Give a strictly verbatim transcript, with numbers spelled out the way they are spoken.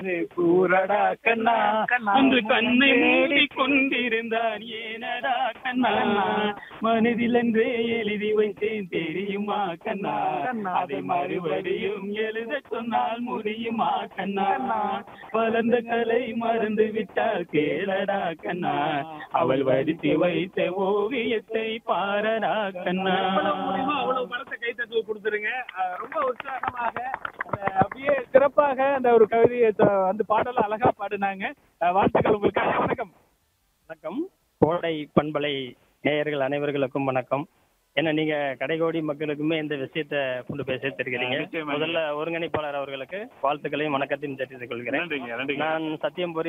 கூறடா கண்ணா அன்று கண்ணை மூடி கொண்டிருந்தான் ஏனடா கண்ணா மனதில் என்றே எழுதி வைத்தேன் தெரியுமா கண்ணா அதை மறுபடியும் எழுத சொன்னால் முடியுமா கண்ணா வளர்ந்த கலை மறந்து விட்டால் கேளடா கண்ணா அவள் வடித்து வைத்த ஓவியத்தை பாரடா கண்ணா. அவ்வளவு படத்தை கை தட்டு கொடுத்துருங்க. ரொம்ப உற்சாகமாக அப்படியே சிறப்பாக அந்த ஒரு கவிதையை அந்த பாடல அழகா பாடுனாங்க. வாழ்த்துக்கள் உங்களுக்கு. வணக்கம். வணக்கம். கோடை பண்பலை நேயர்கள் அனைவர்களுக்கும் வணக்கம். ஏன்னா நீங்க கடைகோடி மக்களுக்குமே இந்த விஷயத்த கொண்டு போய் சேர்த்திருக்கிறீங்க. முதல்ல ஒருங்கிணைப்பாளர் அவர்களுக்கு வாழ்த்துக்களையும் வணக்கத்தையும் தெரிவித்துக் கொள்கிறேன். நான் சத்தியம்புரி